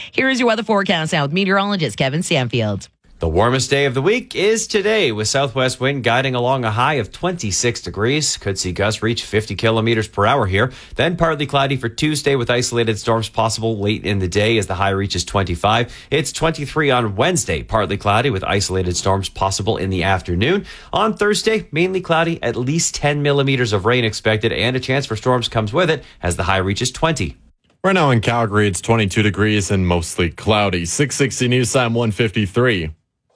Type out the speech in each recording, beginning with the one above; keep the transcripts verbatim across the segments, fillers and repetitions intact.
Here is your weather forecast now with meteorologist Kevin Stanfield. The warmest day of the week is today, with southwest wind guiding along a high of twenty-six degrees. Could see gusts reach fifty kilometers per hour here. Then partly cloudy for Tuesday with isolated storms possible late in the day as the high reaches twenty-five. It's twenty-three on Wednesday, partly cloudy with isolated storms possible in the afternoon. On Thursday, mainly cloudy, at least ten millimeters of rain expected, and a chance for storms comes with it as the high reaches twenty. Right now in Calgary, it's twenty-two degrees and mostly cloudy. six sixty News Time one fifty-three.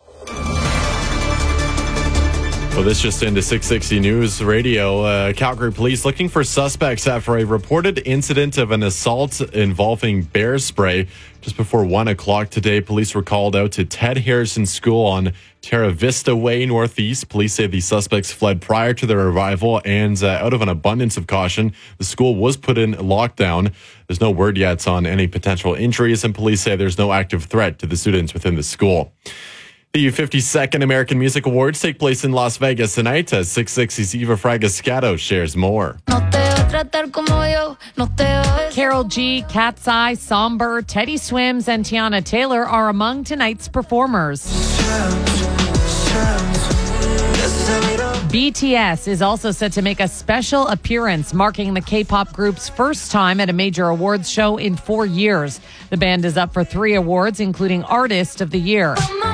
Well, this just into six sixty News Radio. Uh, Calgary police looking for suspects after a reported incident of an assault involving bear spray. Just before one o'clock today, police were called out to Ted Harrison School on Terra Vista Way Northeast. Police say the suspects fled prior to their arrival, and uh, out of an abundance of caution, the school was put in lockdown. There's no word yet on any potential injuries, and police say there's no active threat to the students within the school. The fifty-second American Music Awards take place in Las Vegas tonight as six sixty's Eva Fragascato shares more. Carol G, Cat's Eye, Somber, Teddy Swims, and Tiana Taylor are among tonight's performers. B T S is also set to make a special appearance, marking the K-pop group's first time at a major awards show in four years. The band is up for three awards, including Artist of the Year.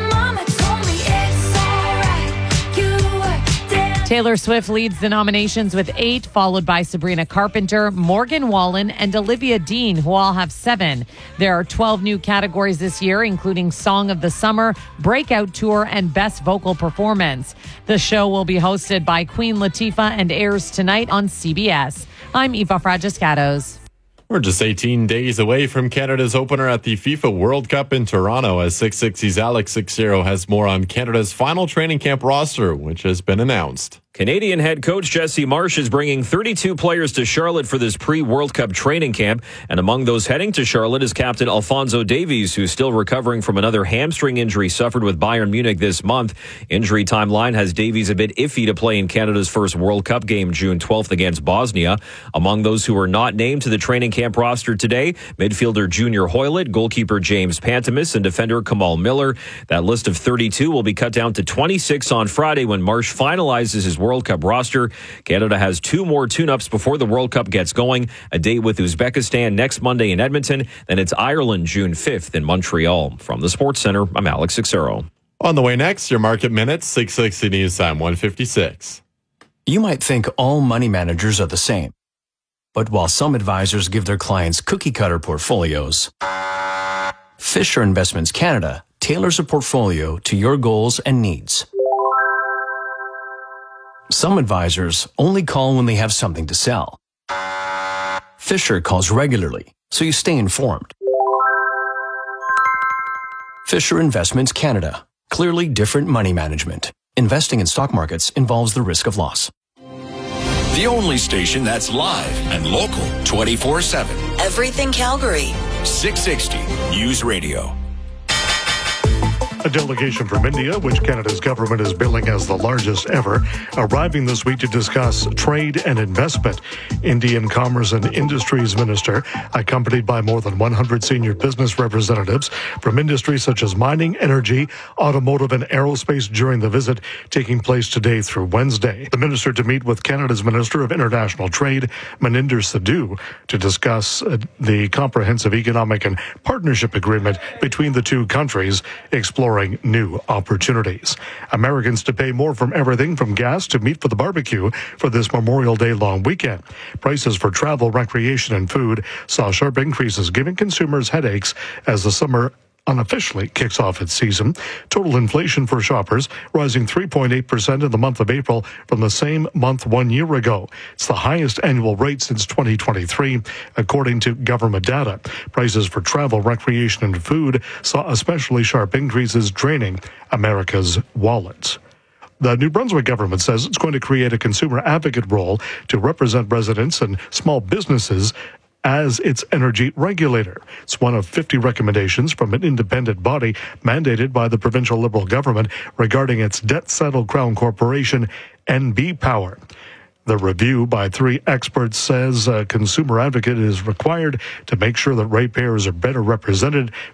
Taylor Swift leads the nominations with eight, followed by Sabrina Carpenter, Morgan Wallen, and Olivia Dean, who all have seven. There are twelve new categories this year, including Song of the Summer, Breakout Tour, and Best Vocal Performance. The show will be hosted by Queen Latifah and airs tonight on C B S. I'm Eva Fragascatos. We're just eighteen days away from Canada's opener at the FIFA World Cup in Toronto, as six sixty's Alex Sixero has more on Canada's final training camp roster, which has been announced. Canadian head coach Jesse Marsh is bringing thirty-two players to Charlotte for this pre-World Cup training camp. And among those heading to Charlotte is captain Alphonso Davies, who's still recovering from another hamstring injury suffered with Bayern Munich this month. Injury timeline has Davies a bit iffy to play in Canada's first World Cup game June twelfth against Bosnia. Among those who are not named to the training camp roster today, midfielder Junior Hoylett, goalkeeper James Pantemis, and defender Kamal Miller. That list of thirty-two will be cut down to twenty-six on Friday when Marsh finalizes his World Cup roster. Canada has two more tune-ups before the World Cup gets going. A date with Uzbekistan next Monday in Edmonton. Then it's Ireland June fifth in Montreal. From the Sports Center, I'm Alex Sixero. On the way next, your market minutes, six sixty News Time one fifty-six. You might think all money managers are the same. But while some advisors give their clients cookie-cutter portfolios, Fisher Investments Canada tailors a portfolio to your goals and needs. Some advisors only call when they have something to sell. Fisher calls regularly, so you stay informed. Fisher Investments Canada. Clearly different money management. Investing in stock markets involves the risk of loss. The only station that's live and local twenty-four seven. Everything Calgary. six sixty News Radio. A delegation from India, which Canada's government is billing as the largest ever, arriving this week to discuss trade and investment. Indian Commerce and Industries Minister, accompanied by more than one hundred senior business representatives from industries such as mining, energy, automotive, and aerospace during the visit taking place today through Wednesday. The minister to meet with Canada's Minister of International Trade, Maninder Sidhu, to discuss uh, the comprehensive economic and partnership agreement between the two countries, exploring new opportunities. Americans to pay more from everything from gas to meat for the barbecue for this Memorial Day long weekend. Prices for travel, recreation, and food saw sharp increases, giving consumers headaches as the summer unofficially kicks off its season. Total inflation for shoppers rising three point eight percent in the month of April from the same month one year ago. It's the highest annual rate since twenty twenty-three, according to government data. Prices for travel, recreation, and food saw especially sharp increases, draining America's wallets. The New Brunswick government says it's going to create a consumer advocate role to represent residents and small businesses as its energy regulator. It's one of fifty recommendations from an independent body mandated by the provincial Liberal government regarding its debt-settled Crown Corporation, N B Power. The review by three experts says a consumer advocate is required to make sure that ratepayers are better represented